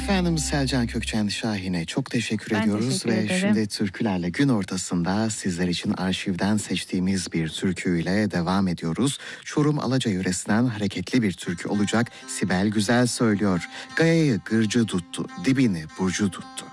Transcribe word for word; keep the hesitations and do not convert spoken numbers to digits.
Efendim Selcan Kökçen Şahin'e çok teşekkür Ben ediyoruz teşekkür ve ederim. şimdi türkülerle gün ortasında sizler için arşivden seçtiğimiz bir türküyle devam ediyoruz. Çorum Alaca yöresinden hareketli bir türkü olacak. Sibel Güzel söylüyor. Gayayı gırcı tuttu, dibini burcu tuttu.